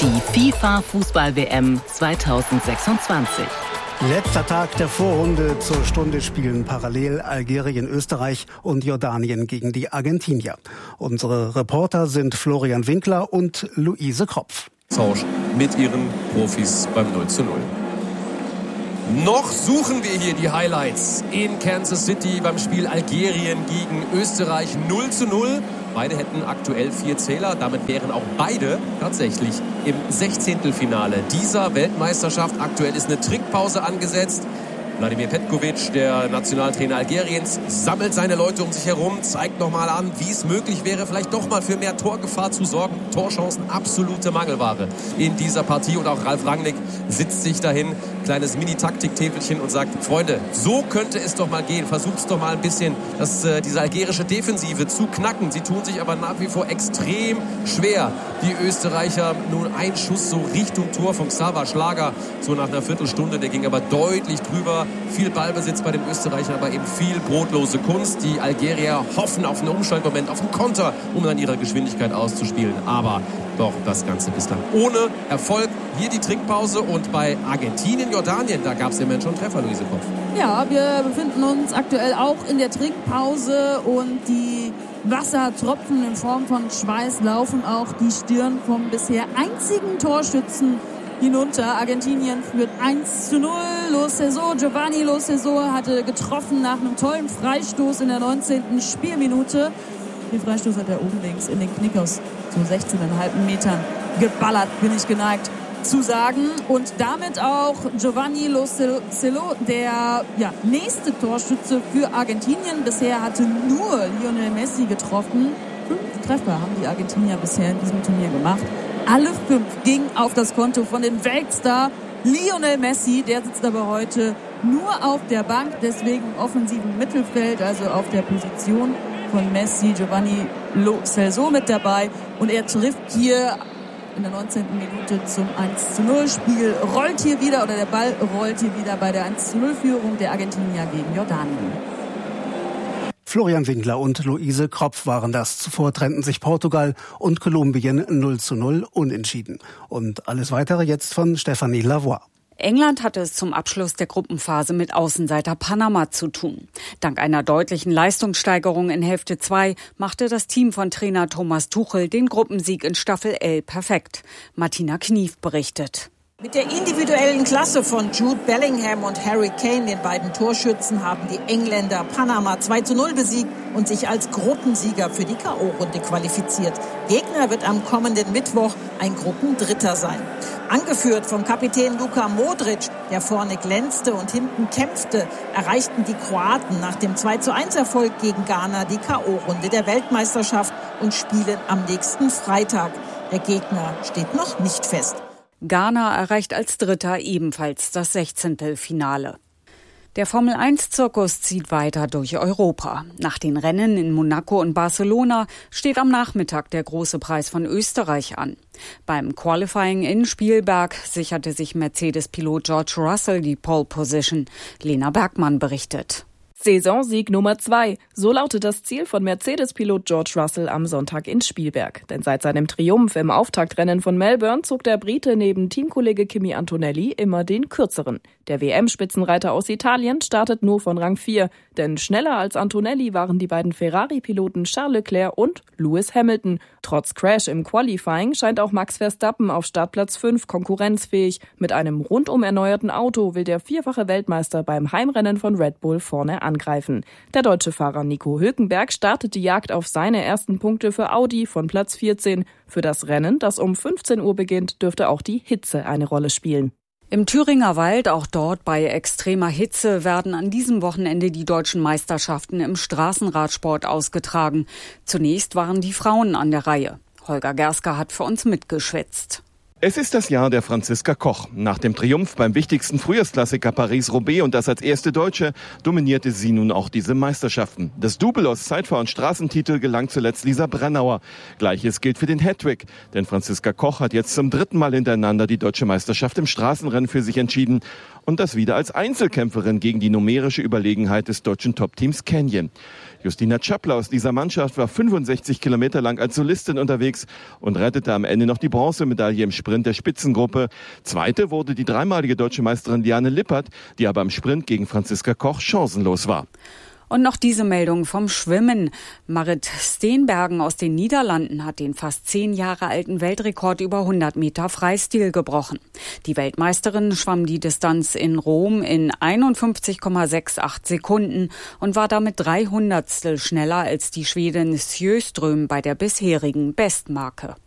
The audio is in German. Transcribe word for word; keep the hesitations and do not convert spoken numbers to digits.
die FIFA-Fußball-W M zweitausendsechsundzwanzig. Letzter Tag der Vorrunde. Zur Stunde spielen parallel Algerien, Österreich und Jordanien gegen die Argentinier. Unsere Reporter sind Florian Winkler und Luise Kropf. Tausch mit ihren Profis beim null zu null. Noch suchen wir hier die Highlights in Kansas City beim Spiel Algerien gegen Österreich null zu null. Beide hätten aktuell vier Zähler. Damit wären auch beide tatsächlich im Sechzehntelfinale dieser Weltmeisterschaft. Aktuell ist eine Trinkpause angesetzt. Vladimir Petkovic, der Nationaltrainer Algeriens, sammelt seine Leute um sich herum, zeigt nochmal an, wie es möglich wäre, vielleicht doch mal für mehr Torgefahr zu sorgen. Torchancen, absolute Mangelware in dieser Partie. Und auch Ralf Rangnick sitzt sich dahin, kleines Mini-Taktik-Täfelchen und sagt, Freunde, so könnte es doch mal gehen. Versucht es doch mal ein bisschen, das, äh, diese algerische Defensive zu knacken. Sie tun sich aber nach wie vor extrem schwer. Die Österreicher, nun ein Schuss so Richtung Tor von Xaver Schlager, so nach einer Viertelstunde, der ging aber deutlich drüber. Viel Ballbesitz bei den Österreichern, aber eben viel brotlose Kunst. Die Algerier hoffen auf einen Umschaltmoment, auf einen Konter, um dann ihre Geschwindigkeit auszuspielen. Aber doch das Ganze bislang ohne Erfolg. Hier die Trinkpause und bei Argentinien, Jordanien, da gab es immerhin schon Treffer, Luise Kopf. Ja, wir befinden uns aktuell auch in der Trinkpause und die Wassertropfen in Form von Schweiß laufen auch die Stirn vom bisher einzigen Torschützen hinunter. Argentinien führt eins zu null. Lo Celso, Giovanni Lo Celso hatte getroffen nach einem tollen Freistoß in der neunzehnten Spielminute. Den Freistoß hat er oben links in den Knick aus so sechzehn Komma fünf Metern geballert, bin ich geneigt zu sagen. Und damit auch Giovanni Lo Celso, der ja, nächste Torschütze für Argentinien. Bisher hatte nur Lionel Messi getroffen. Fünf Treffer haben die Argentinier bisher in diesem Turnier gemacht. Alle fünf gingen auf das Konto von dem Weltstar Lionel Messi. Der sitzt aber heute nur auf der Bank, deswegen im offensiven Mittelfeld, also auf der Position von Messi, Giovanni Lo Celso mit dabei. Und er trifft hier in der neunzehnten Minute zum eins zu null. Spiel rollt hier wieder, oder der Ball rollt hier wieder bei der eins zu null Führung der Argentinier gegen Jordanien. Florian Winkler und Luise Kropf waren das. Zuvor trennten sich Portugal und Kolumbien null zu null unentschieden. Und alles Weitere jetzt von Stephanie Lavoie. England hatte es zum Abschluss der Gruppenphase mit Außenseiter Panama zu tun. Dank einer deutlichen Leistungssteigerung in Hälfte zwei machte das Team von Trainer Thomas Tuchel den Gruppensieg in Staffel L perfekt. Martina Knief berichtet. Mit der individuellen Klasse von Jude Bellingham und Harry Kane, den beiden Torschützen, haben die Engländer Panama zwei zu null besiegt und sich als Gruppensieger für die K O-Runde qualifiziert. Gegner wird am kommenden Mittwoch ein Gruppendritter sein. Angeführt vom Kapitän Luka Modric, der vorne glänzte und hinten kämpfte, erreichten die Kroaten nach dem zwei zu eins Erfolg gegen Ghana die K O-Runde der Weltmeisterschaft und spielen am nächsten Freitag. Der Gegner steht noch nicht fest. Ghana erreicht als Dritter ebenfalls das Sechzehntelfinale. Der Formel eins Zirkus zieht weiter durch Europa. Nach den Rennen in Monaco und Barcelona steht am Nachmittag der große Preis von Österreich an. Beim Qualifying in Spielberg sicherte sich Mercedes-Pilot George Russell die Pole Position. Lena Bergmann berichtet. Saisonsieg Nummer zwei. So lautet das Ziel von Mercedes-Pilot George Russell am Sonntag in Spielberg. Denn seit seinem Triumph im Auftaktrennen von Melbourne zog der Brite neben Teamkollege Kimi Antonelli immer den kürzeren. Der W M-Spitzenreiter aus Italien startet nur von Rang vier. Denn schneller als Antonelli waren die beiden Ferrari-Piloten Charles Leclerc und Lewis Hamilton. Trotz Crash im Qualifying scheint auch Max Verstappen auf Startplatz fünf konkurrenzfähig. Mit einem rundum erneuerten Auto will der vierfache Weltmeister beim Heimrennen von Red Bull vorne angreifen. Der deutsche Fahrer Nico Hülkenberg startet die Jagd auf seine ersten Punkte für Audi von Platz vierzehn. Für das Rennen, das um fünfzehn Uhr beginnt, dürfte auch die Hitze eine Rolle spielen. Im Thüringer Wald, auch dort bei extremer Hitze, werden an diesem Wochenende die deutschen Meisterschaften im Straßenradsport ausgetragen. Zunächst waren die Frauen an der Reihe. Holger Gersker hat für uns mitgeschwätzt. Es ist das Jahr der Franziska Koch. Nach dem Triumph beim wichtigsten Frühjahrsklassiker Paris-Roubaix und das als erste Deutsche dominierte sie nun auch diese Meisterschaften. Das Double aus Zeitfahr- und Straßentitel gelang zuletzt Lisa Brennauer. Gleiches gilt für den Hattrick, denn Franziska Koch hat jetzt zum dritten Mal hintereinander die deutsche Meisterschaft im Straßenrennen für sich entschieden. Und das wieder als Einzelkämpferin gegen die numerische Überlegenheit des deutschen Top-Teams Canyon. Justina Czapla aus dieser Mannschaft war fünfundsechzig Kilometer lang als Solistin unterwegs und rettete am Ende noch die Bronzemedaille im Sprint der Spitzengruppe. Zweite wurde die dreimalige deutsche Meisterin Liane Lippert, die aber im Sprint gegen Franziska Koch chancenlos war. Und noch diese Meldung vom Schwimmen. Marit Steenbergen aus den Niederlanden hat den fast zehn Jahre alten Weltrekord über hundert Meter Freistil gebrochen. Die Weltmeisterin schwamm die Distanz in Rom in einundfünfzig Komma achtundsiebzig Sekunden und war damit drei Hundertstel schneller als die Schwedin Sjöström bei der bisherigen Bestmarke.